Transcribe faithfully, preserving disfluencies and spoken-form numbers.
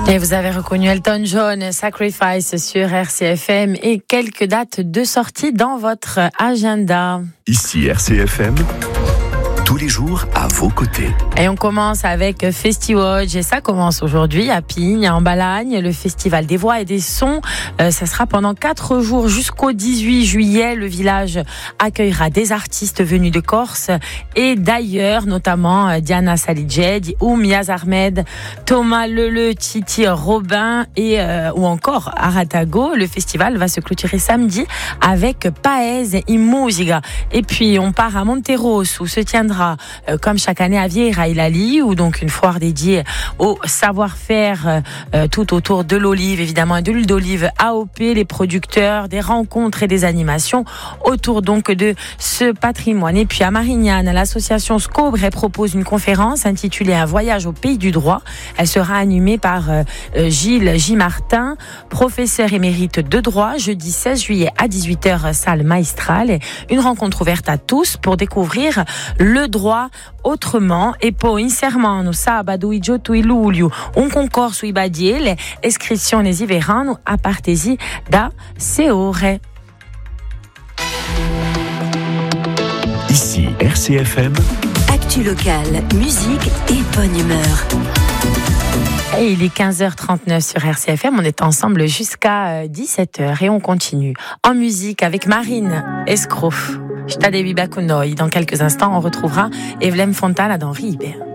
Et vous avez reconnu Elton John, Sacrifice sur R C F M et quelques dates de sortie dans votre agenda. Ici R C F M, tous les jours à vos côtés. Et on commence avec Festiwatch et ça commence aujourd'hui à Pignes, en Balagne, le festival des voix et des sons. Euh, ça sera pendant quatre jours jusqu'au dix-huit juillet. Le village accueillera des artistes venus de Corse et d'ailleurs, notamment euh, Diana Saliged, Oumiaz Ahmed, Thomas Leleu, Titi Robin et euh, ou encore Aratago. Le festival va se clôturer samedi avec Paez et Musica. Et puis on part à Monteros où se tiendra euh, comme chaque année à Vieira Ilali, ou donc une foire dédiée au savoir-faire euh, tout autour de l'olive, évidemment, et de l'huile d'olive A O P, les producteurs, des rencontres et des animations autour donc de ce patrimoine. Et puis à Marignane, l'association Scobre propose une conférence intitulée Un voyage au pays du droit. Elle sera animée par euh, Gilles J. Martin, professeur émérite de droit, jeudi seize juillet à dix-huit heures, salle Maestrale. Une rencontre ouverte à tous pour découvrir le droit autrement. E poi insermano no sabato i otto di luglio un concorso i badiele, iscrizioni si verranno a partire da sei ore. Ici R C F M, actu locale, musique et bonne humeur. Et il est quinze heures trente-neuf sur R C F M, on est ensemble jusqu'à dix-sept heures et on continue en musique avec Marine Escrof. Dans quelques instants, on retrouvera Evelyn Fontana dans Ribe.